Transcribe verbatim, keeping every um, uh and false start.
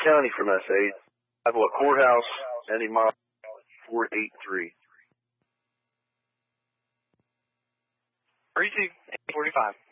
County from S eight. Iowa Courthouse, Eddie Mile four eight three. Three two eight forty five.